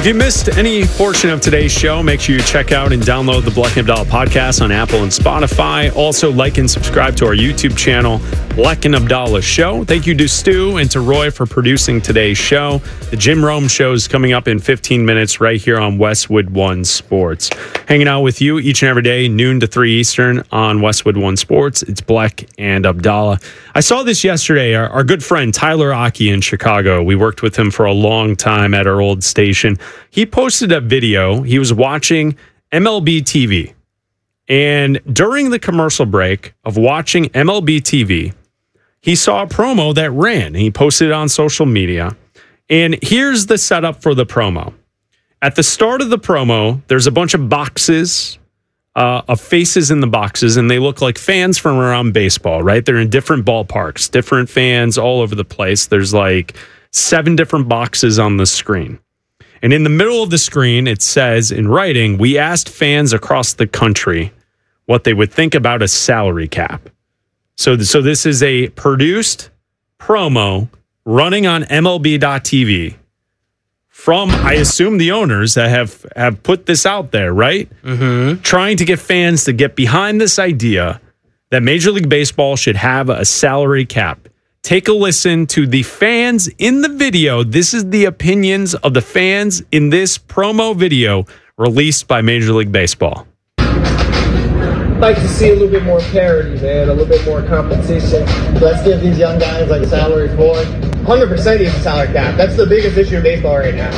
If you missed any portion of today's show, make sure you check out and download the Bleck and Abdallah podcast on Apple and Spotify. Also, like and subscribe to our YouTube channel, Bleck and Abdallah Show. Thank you to Stu and to Roy for producing today's show. The Jim Rome Show is coming up in 15 minutes right here on Westwood One Sports. Hanging out with you each and every day, noon to 3 Eastern on Westwood One Sports. It's Bleck and Abdallah. I saw this yesterday. Our good friend Tyler Aki in Chicago, we worked with him for a long time at our old station. He posted a video. He was watching MLB TV. And during the commercial break of watching MLB TV, he saw a promo that ran. He posted it on social media. And here's the setup for the promo. At the start of the promo, there's a bunch of boxes of faces in the boxes, and they look like fans from around baseball, right? They're in different ballparks, different fans all over the place. There's like 7 different boxes on the screen. And in the middle of the screen, it says in writing, we asked fans across the country what they would think about a salary cap. So this is a produced promo running on MLB.TV from, I assume, the owners that have put this out there, right? Mm-hmm. Trying to get fans to get behind this idea that Major League Baseball should have a salary cap. Take a listen to the fans in the video. This is the opinions of the fans in this promo video released by Major League Baseball. I'd like to see a little bit more parity, man, a little bit more competition. Let's give these young guys like a salary floor. 100% needs a salary cap. That's the biggest issue in baseball right now.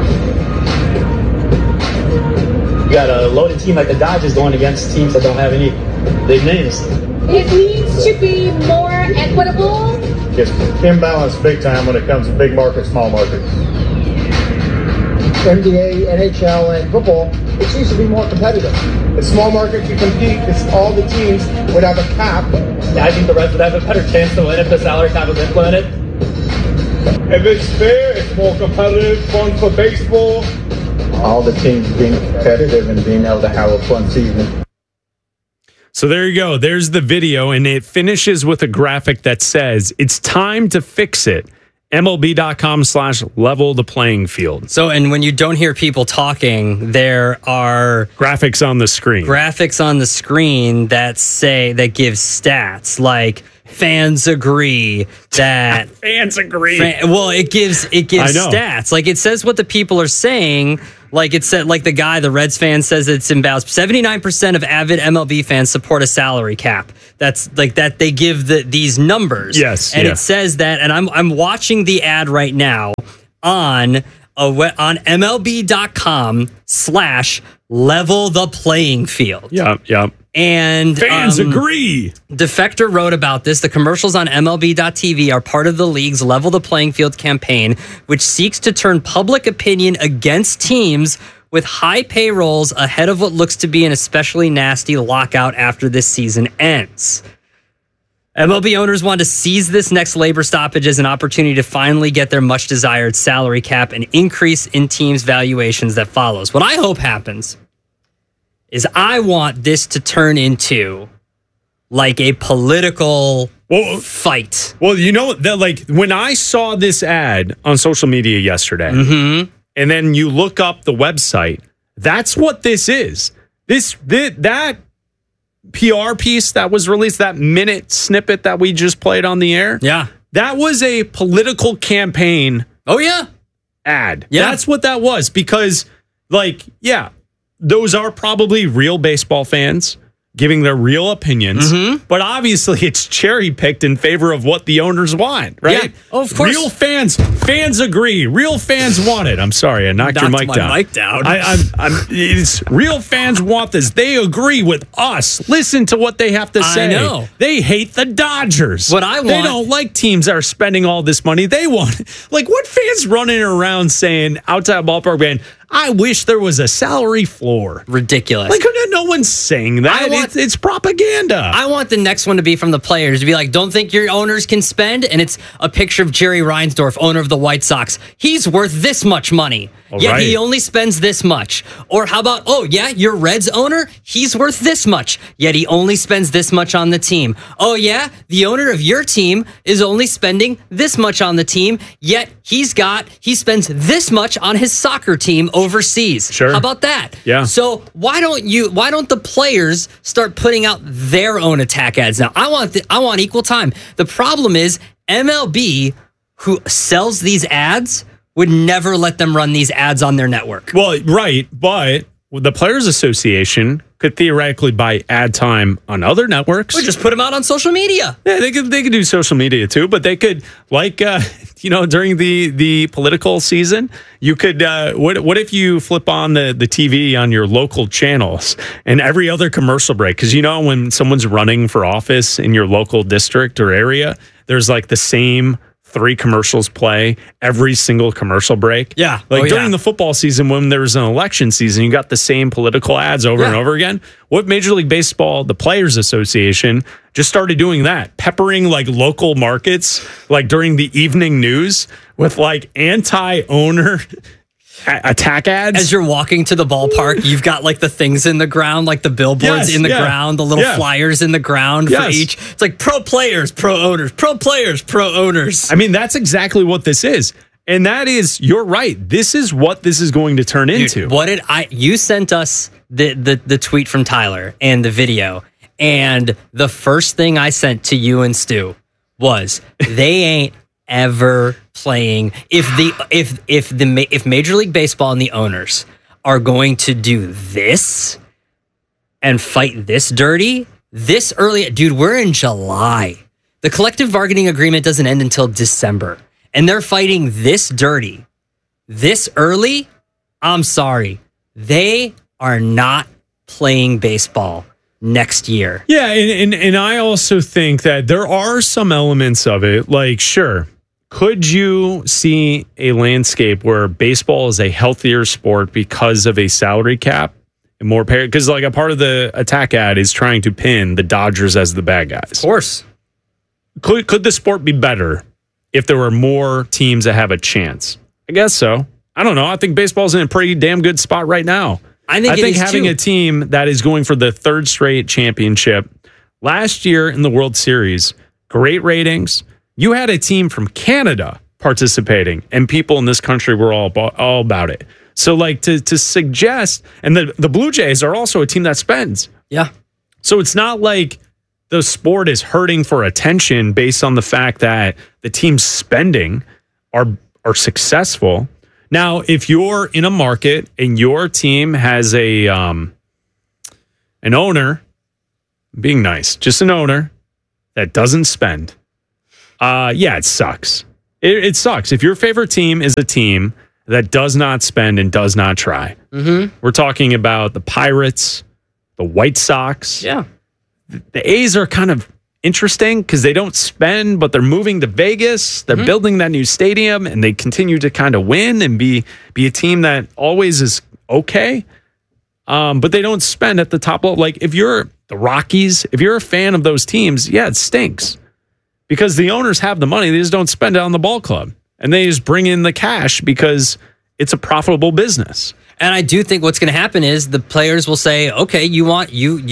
You got a loaded team like the Dodgers going against teams that don't have any big names. It needs to be more equitable. It's imbalanced big time when it comes to big market, small market. NBA, NHL, and football, it needs to be more competitive. The small market can compete because all the teams would have a cap. I think the Reds would have a better chance to win if the salary cap was implemented. If it's fair, it's more competitive, fun for baseball. All the teams being competitive and being able to have a fun season. So there you go. There's the video, and it finishes with a graphic that says, it's time to fix it. MLB.com/level the playing field. So, and when you don't hear people talking, there are graphics on the screen. Graphics on the screen that give stats like fans agree that fans agree. It gives stats. Like it says what the people are saying. Like it said, like the Reds fan says it's imbalanced. 79% of avid MLB fans support a salary cap. That's like that. They give these numbers. Yes, and it says that. And I'm watching the ad right now on MLB.com/level the playing field. Yep. And fans agree. Defector wrote about this. The commercials on MLB.TV are part of the league's Level the Playing Field campaign, which seeks to turn public opinion against teams with high payrolls ahead of what looks to be an especially nasty lockout after this season ends. MLB owners want to seize this next labor stoppage as an opportunity to finally get their much-desired salary cap and increase in teams' valuations that follows. What I hope happens is I want this to turn into like a political fight. Well, you know that, like when I saw this ad on social media yesterday, and then you look up the website, that's what this is. That PR piece that was released, that minute snippet that we just played on the air, that was a political campaign. Oh yeah, ad. Yeah, that's what that was because, those are probably real baseball fans giving their real opinions, but obviously it's cherry-picked in favor of what the owners want, right? Yeah, of course. Real fans agree. Real fans want it. I'm sorry, I knocked your mic down. It's real fans want this. They agree with us. Listen to what they have to say. I know. They hate the Dodgers. What I want. They don't like teams that are spending all this money. They want, like, what fans running around saying outside ballpark band, I wish there was a salary floor. Ridiculous. Like, no one's saying that. It's propaganda. I want the next one to be from the players to be like, don't think your owners can spend? And it's a picture of Jerry Reinsdorf, owner of the White Sox. He's worth this much money. Yet he only spends this much. Or how about, your Reds owner? He's worth this much. Yet he only spends this much on the team. Oh, yeah? The owner of your team is only spending this much on the team. Yet he spends this much on his soccer team overseas. Sure. How about that? Yeah. So why don't the players start putting out their own attack ads now? I want equal time. The problem is MLB, who sells these ads, would never let them run these ads on their network. Well, right, but the Players Association could theoretically buy ad time on other networks. Or just put them out on social media. Yeah, they could do social media too, but they could, like, during the political season, you could, what if you flip on the TV on your local channels and every other commercial break? Because, when someone's running for office in your local district or area, there's like the same 3 commercials play every single commercial break. Yeah. Like during the football season, when there's an election season, you got the same political ads over and over again. What Major League Baseball, the Players Association, just started doing that, peppering like local markets, like during the evening news with like anti-owner attack ads. As you're walking to the ballpark, you've got like the things in the ground, like the billboards in the ground, the little flyers in the ground for each. It's like pro players, pro owners, pro players, pro owners. I mean, that's exactly what this is. And that is, you're right. This is what this is going to turn into. You sent us the tweet from Tyler and the video. And the first thing I sent to you and Stu was they ain't ever playing. If Major League Baseball and the owners are going to do this and fight this dirty this early, dude, we're in July. The collective bargaining agreement doesn't end until December, and they're fighting this dirty this early. I'm sorry, they are not playing baseball next year. Yeah, and I also think that there are some elements of it, like, sure, could you see a landscape where baseball is a healthier sport because of a salary cap and more pay? Because like a part of the attack ad is trying to pin the Dodgers as the bad guys. Of course. Could the sport be better if there were more teams that have a chance? I guess so. I don't know. I think baseball's in a pretty damn good spot right now. I think having a team that is going for the 3rd straight championship last year in the World Series, great ratings. You had a team from Canada participating, and people in this country were all about it. So, like, to suggest, and the Blue Jays are also a team that spends. Yeah. So it's not like the sport is hurting for attention based on the fact that the teams spending are successful. Now, if you're in a market and your team has an owner, being nice, just an owner that doesn't spend, it sucks. It sucks. If your favorite team is a team that does not spend and does not try. Mm-hmm. We're talking about the Pirates, the White Sox. Yeah. The A's are kind of interesting because they don't spend, but they're moving to Vegas. They're building that new stadium, and they continue to kind of win and be a team that always is okay. But they don't spend at the top level. Like if you're the Rockies, if you're a fan of those teams, yeah, it stinks because the owners have the money. They just don't spend it on the ball club, and they just bring in the cash because it's a profitable business. And I do think what's going to happen is the players will say, "Okay, you want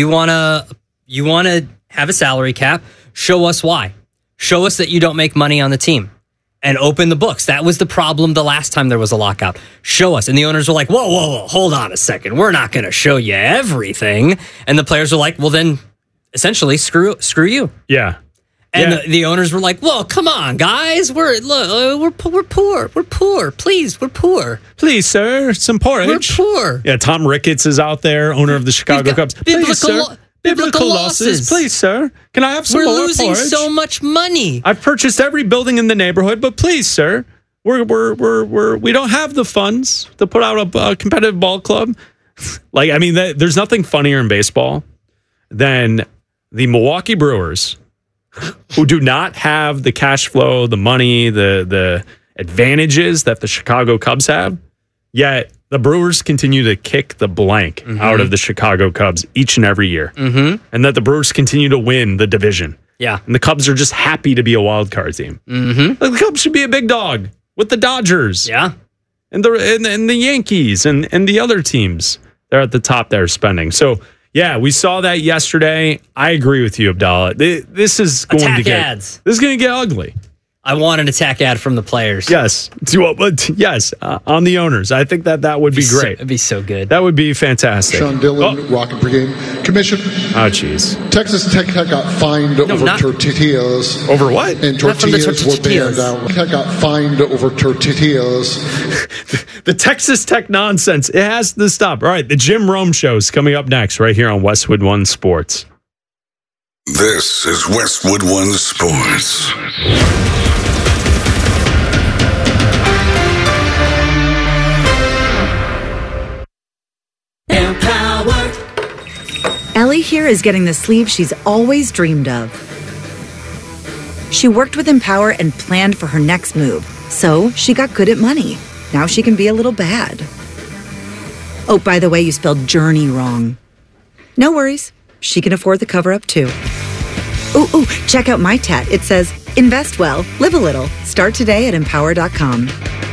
to have a salary cap. Show us why. Show us that you don't make money on the team and open the books." That was the problem the last time there was a lockout. Show us. And the owners were like, whoa, hold on a second. We're not going to show you everything. And the players were like, well, then essentially screw you. Yeah. And the owners were like, well, come on, guys. We're poor. We're poor. Please, we're poor. Please, sir, some porridge. We're poor. Yeah, Tom Ricketts is out there, owner of the Chicago Cubs. Please, sir. Biblical losses. Please, sir. Can I have some more porridge? We're losing so much money. I've purchased every building in the neighborhood, but please, sir, we don't have the funds to put out a competitive ball club. Like, I mean, there's nothing funnier in baseball than the Milwaukee Brewers, who do not have the cash flow, the money, the advantages that the Chicago Cubs have, yet the Brewers continue to kick the blank out of the Chicago Cubs each and every year. Mm-hmm. And that the Brewers continue to win the division. Yeah. And the Cubs are just happy to be a wild card team. Mm-hmm. Like the Cubs should be a big dog with the Dodgers. Yeah. And the Yankees and the other teams. They're at the top there spending. So, yeah, we saw that yesterday. I agree with you, Abdallah. This is going to get ugly. I want an attack ad from the players. Yes. Yes, on the owners. I think that would be great. It'd be so good. That would be fantastic. Sean Dillon, Rocket Pregame. Commission. Oh, jeez. Texas Tech got fined over tortillas. Over what? And tortillas were banned out. Tech got fined over tortillas. The Texas Tech nonsense. It has to stop. All right, the Jim Rome Show is coming up next right here on Westwood One Sports. This is Westwood One Sports. Ellie here is getting the sleeve she's always dreamed of. She worked with Empower and planned for her next move, so she got good at money. Now she can be a little bad. Oh, by the way, you spelled journey wrong. No worries. She can afford the cover-up, too. Ooh, check out my tat. It says, invest well, live a little. Start today at Empower.com.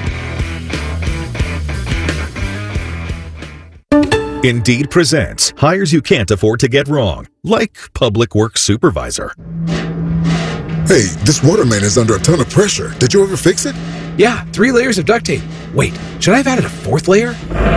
Indeed presents hires you can't afford to get wrong, like public works supervisor. Hey, this waterman is under a ton of pressure. Did you ever fix it? Yeah, 3 layers of duct tape. Wait, should I have added a 4th layer?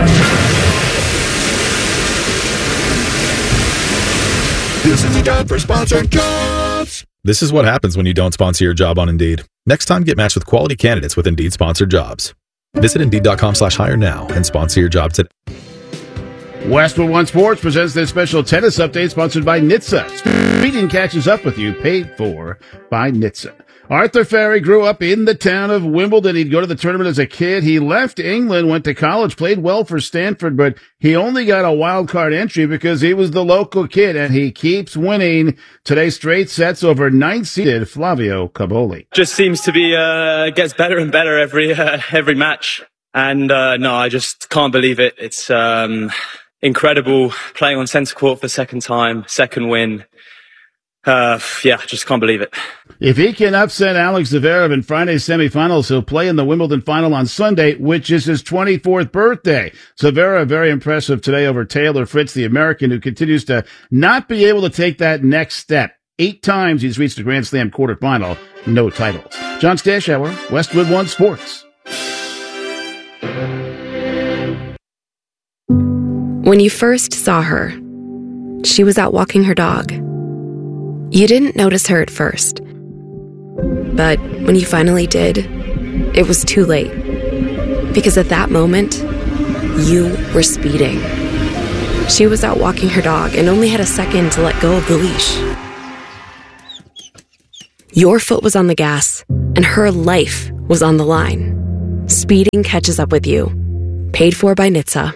This is the time for sponsored jobs. This is what happens when you don't sponsor your job on Indeed. Next time, get matched with quality candidates with Indeed sponsored jobs. Visit Indeed.com/hire now and sponsor your job today. Westwood One Sports presents this special tennis update sponsored by NHTSA. Speeding catches up with you, paid for by NHTSA. Arthur Ferry grew up in the town of Wimbledon. He'd go to the tournament as a kid. He left England, went to college, played well for Stanford, but he only got a wild card entry because he was the local kid, and he keeps winning. Today, straight sets over 9th-seeded Flavio Caboli. Just seems to be gets better and better every match, and no, I just can't believe it. It's incredible playing on centre court for the second time, second win. Just can't believe it. If he can upset Alex Zverev in Friday's semifinals, he'll play in the Wimbledon final on Sunday, which is his 24th birthday. Zverev very impressive today over Taylor Fritz, the American, who continues to not be able to take that next step. 8 times he's reached the Grand Slam quarterfinal, no titles. John Stashower, Westwood One Sports. When you first saw her, she was out walking her dog. You didn't notice her at first. But when you finally did, it was too late. Because at that moment, you were speeding. She was out walking her dog and only had a second to let go of the leash. Your foot was on the gas, and her life was on the line. Speeding catches up with you. Paid for by NHTSA.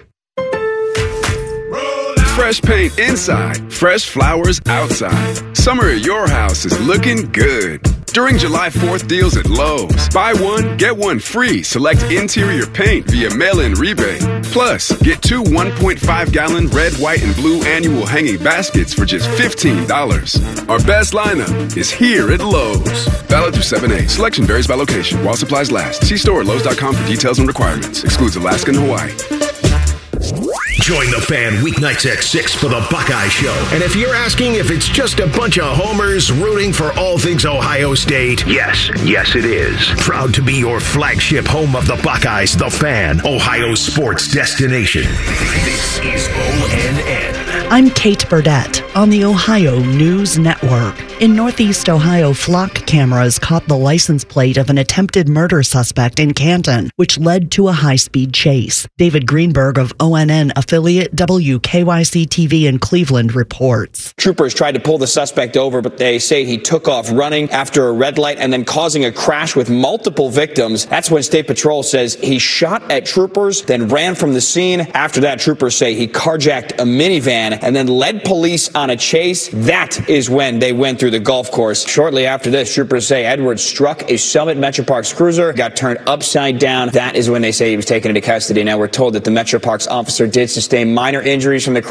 Fresh paint inside, fresh flowers outside. Summer at your house is looking good. During July 4th deals at Lowe's. Buy one, get one free. Select interior paint via mail-in rebate. Plus, get 2 1.5-gallon red, white, and blue annual hanging baskets for just $15. Our best lineup is here at Lowe's. Valid through 7/8. Selection varies by location. While supplies last. See store at Lowe's.com for details and requirements. Excludes Alaska and Hawaii. Join the fan weeknights at 6 for the Buckeye Show. And if you're asking if it's just a bunch of homers rooting for all things Ohio State, yes it is. Proud to be your flagship home of the Buckeyes, the Fan, Ohio sports destination. This is ONN. I'm Kate Burdett on the Ohio News Network. In Northeast Ohio, flock cameras caught the license plate of an attempted murder suspect in Canton, which led to a high-speed chase. David Greenberg of ONN affiliate WKYC-TV in Cleveland reports. Troopers tried to pull the suspect over, but they say he took off running after a red light and then causing a crash with multiple victims. That's when State Patrol says he shot at troopers, then ran from the scene. After that, troopers say he carjacked a minivan and then led police on a chase. That is when they went through the golf course. Shortly after this, troopers say Edwards struck a Summit Metroparks cruiser, got turned upside down. That is when they say he was taken into custody. Now we're told that the Metroparks officer did sustain minor injuries from the crash.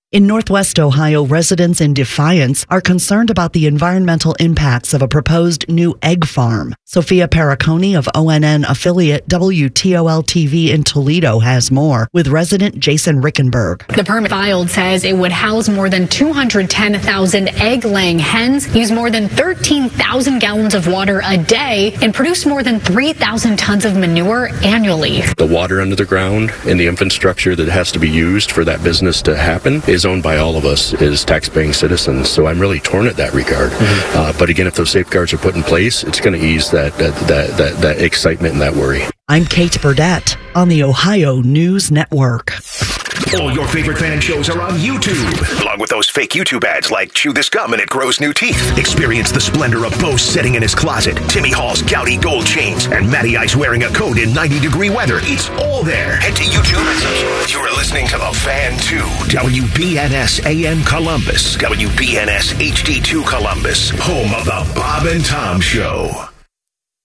In Northwest Ohio, residents in Defiance are concerned about the environmental impacts of a proposed new egg farm. Sophia Perricone of ONN affiliate WTOL-TV in Toledo has more, with resident Jason Rickenberg. The permit filed says it would house more than 210,000 egg-laying hens, use more than 13,000 gallons of water a day, and produce more than 3,000 tons of manure annually. The water under the ground and the infrastructure that has to be used for that business to happen is owned by all of us as tax-paying citizens. So I'm really torn at that regard. But again, if those safeguards are put in place, it's going to ease that excitement and that worry. I'm Kate Burdett on the Ohio News Network. All your favorite fan shows are on YouTube, along with those fake YouTube ads like Chew This Gum and It Grows New Teeth. Experience the splendor of Bo sitting in his closet, Timmy Hall's gouty gold chains, and Matty Ice wearing a coat in 90-degree weather. It's all there. Head to YouTube and subscribe. You are listening to The Fan 2. WBNS AM Columbus. WBNS HD2 Columbus. Home of the Bob and Tom Show.